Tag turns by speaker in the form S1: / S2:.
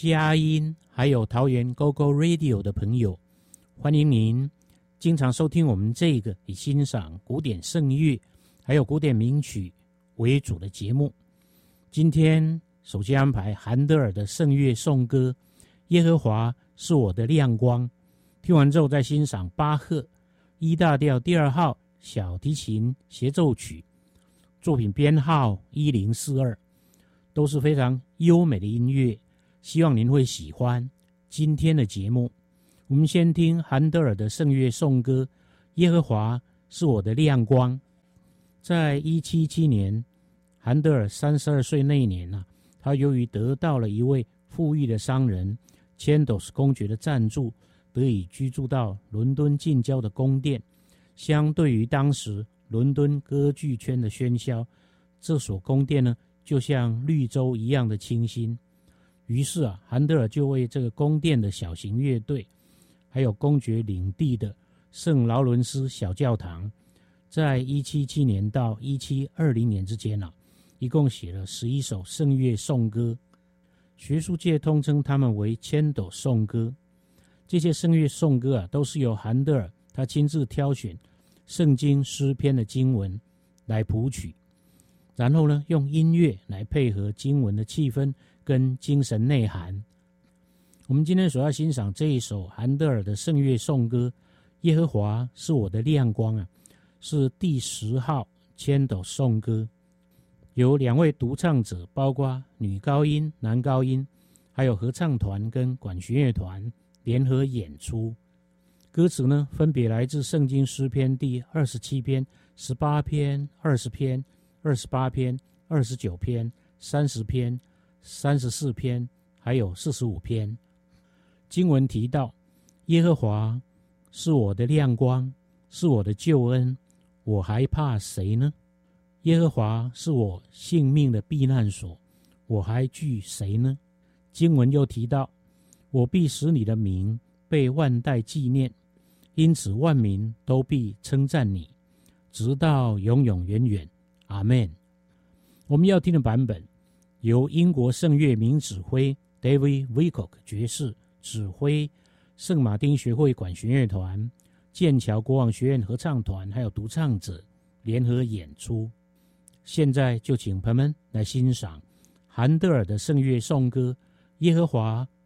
S1: 佳音还有桃园 GoGo Radio 的朋友，欢迎您经常收听我们这个以欣赏古典圣乐还有古典名曲为主的节目。今天首先安排韩德尔的圣乐颂歌耶和华是我的亮光，听完之后再欣赏巴赫E大调第2号小提琴协奏曲，作品编号1042，都是非常优美的音乐，希望您会喜欢今天的节目。我们先听韩德尔的圣乐颂歌耶和华是我的亮光。在177年，韩德尔32岁那一年他由于得到了一位富裕的商人千斗斯公爵的赞助，得以居住到伦敦近郊的宫殿。相对于当时伦敦歌剧圈的喧嚣，这所宫殿呢就像绿洲一样的清新。于是韩德尔就为这个宫殿的小型乐队还有公爵领地的圣劳伦斯小教堂，在177年到1720年之间一共写了11首圣乐颂歌，学术界通称他们为千斗颂歌。这些圣乐颂歌都是由韩德尔他亲自挑选圣经诗篇的经文来谱曲，然后呢用音乐来配合经文的气氛跟精神内涵。我们今天所要欣赏这一首韩德尔的圣乐颂歌耶和华是我的亮光是第10号千斗颂歌，由2位独唱者，包括女高音、男高音，还有合唱团跟管弦乐团联合演出。歌词呢分别来自圣经诗篇第27篇、18篇、20篇、28篇、29篇、30篇、34篇，还有45篇。经文提到耶和华是我的亮光，是我的救恩，我还怕谁呢？耶和华是我性命的避难所，我还惧谁呢？经文又提到我必使你的名被万代纪念，因此万民都必称赞你，直到永永远远。阿们。我们要听的版本由英国圣乐名指挥 David Wilcock 爵士指挥圣马丁学会管弦乐团、剑桥国王学院合唱团还有独唱者联合演出。现在就请朋友们来欣赏韩德尔的圣乐颂歌耶和华